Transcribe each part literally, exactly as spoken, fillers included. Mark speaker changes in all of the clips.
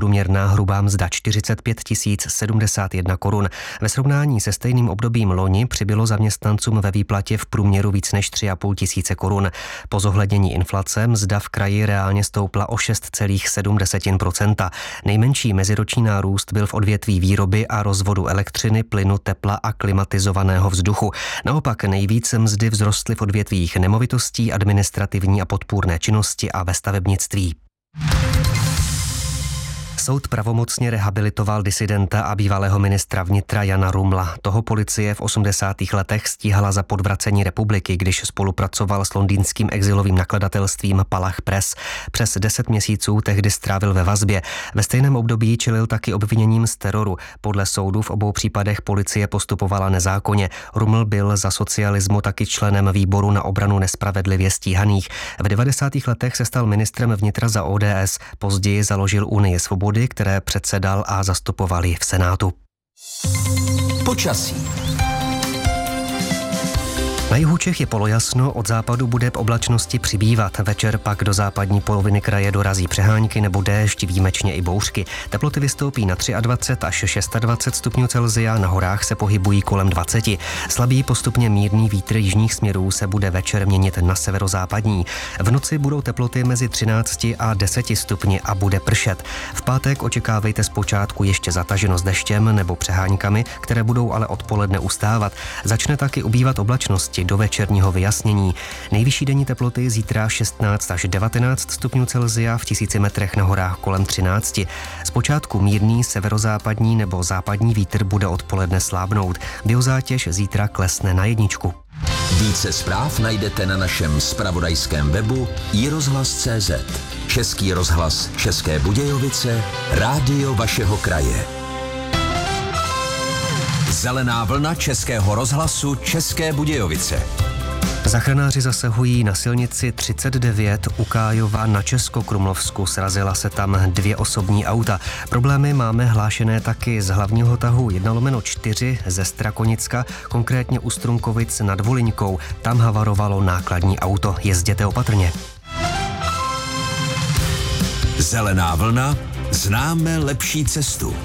Speaker 1: průměrná hrubá mzda čtyřicet pět tisíc sedmdesát jedna korun. Ve srovnání se stejným obdobím loni přibylo zaměstnancům ve výplatě v průměru víc než tři a půl tisíce korun. Po zohlednění inflace mzda v kraji reálně stoupla o šest celá sedm procenta. Nejmenší meziroční nárůst byl v odvětví výroby a rozvodu elektřiny, plynu, tepla a klimatizovaného vzduchu. Naopak nejvíce mzdy vzrostly v odvětvích nemovitostí, administrativní a podpůrné činnosti a ve stavebnictví. Soud pravomocně rehabilitoval disidenta a bývalého ministra vnitra Jana Rumla. Toho policie v osmdesátých letech stíhala za podvracení republiky, když spolupracoval s londýnským exilovým nakladatelstvím Palach Press. Přes deset měsíců tehdy strávil ve vazbě. Ve stejném období čelil taky obviněním z teroru. Podle soudu v obou případech policie postupovala nezákonně. Ruml byl za socialismu taky členem výboru na obranu nespravedlivě stíhaných. V devadesátých letech se stal ministrem vnitra za O D S. Později založil Unii svobody, které předsedal a zastupovali v Senátu.
Speaker 2: Počasí.
Speaker 1: Na jihu Čech je polojasno, od západu bude oblačnosti přibývat. Večer pak do západní poloviny kraje dorazí přehánky nebo déšť, výjimečně i bouřky. Teploty vystoupí na dvacet tři až dvacet šest stupňů Celsia, na horách se pohybují kolem dvacet. Slabý postupně mírný vítr jižních směrů se bude večer měnit na severozápadní. V noci budou teploty mezi třinácti a deseti stupni a bude pršet. V pátek očekávejte zpočátku ještě zataženo s deštěm nebo přeháňkami, které budou ale odpoledne ustávat. Začne taky ubývat oblačnosti do večerního vyjasnění. Nejvyšší denní teploty zítra šestnáct až devatenáct stupňů Celsia, v tisíci metrech na horách kolem třinácti. Zpočátku mírný severozápadní nebo západní vítr bude odpoledne slábnout. Biozátěž zítra klesne na jedničku.
Speaker 2: Více zpráv najdete na našem zpravodajském webu i rozhlas tečka cé zet. Český rozhlas České Budějovice, rádio vašeho kraje. Zelená vlna Českého rozhlasu České Budějovice.
Speaker 1: Záchranáři zasahují na silnici třicet devět u Kájova na Českokrumlovsku. Srazila se tam dvě osobní auta. Problémy máme hlášené taky z hlavního tahu jedna lomeno čtyři ze Strakonicka, konkrétně u Strunkovic nad Voliňkou. Tam havarovalo nákladní auto. Jezděte opatrně.
Speaker 2: Zelená vlna. Známe lepší cestu.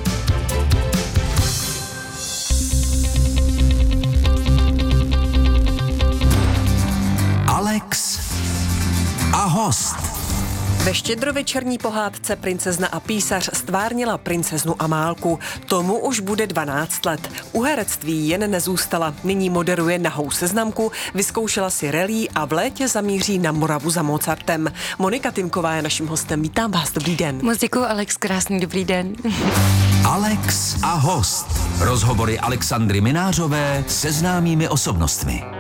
Speaker 2: Alex a host.
Speaker 3: Ve štědrovečerní pohádce Princezna a písař stvárnila princeznu Amálku. Tomu už bude dvanáct let. U herectví jen nezůstala. Nyní moderuje Nahou seznamku, vyzkoušela si rally a v létě zamíří na Moravu za Mozartem. Monika Tymková je naším hostem. Vítám vás, dobrý den.
Speaker 4: Moc děkuju, Alex, krásný dobrý den.
Speaker 2: Alex a host. Rozhovory Alexandry Minářové se známými osobnostmi.